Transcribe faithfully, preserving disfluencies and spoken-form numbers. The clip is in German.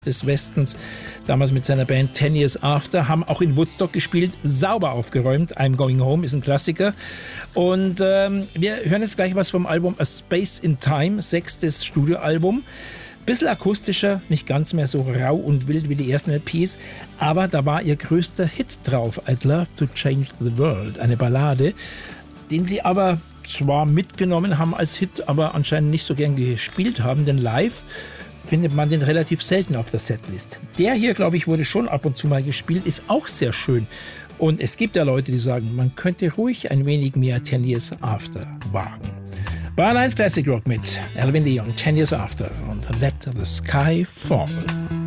des Westens, damals mit seiner Band Ten Years After, haben auch in Woodstock gespielt, sauber aufgeräumt. I'm Going Home ist ein Klassiker. Und ähm, wir hören jetzt gleich was vom Album A Space in Time, sechstes Studioalbum. Bisschen akustischer, nicht ganz mehr so rau und wild wie die ersten L Ps, aber da war ihr größter Hit drauf, I'd Love to Change the World, eine Ballade, den sie aber zwar mitgenommen haben als Hit, aber anscheinend nicht so gern gespielt haben, denn live findet man den relativ selten auf der Setlist. Der hier, glaube ich, wurde schon ab und zu mal gespielt, ist auch sehr schön. Und es gibt ja Leute, die sagen, man könnte ruhig ein wenig mehr Ten Years After wagen. Bayern eins Classic Rock mit Alvin Lee und Ten Years After und Let the Sky Fall.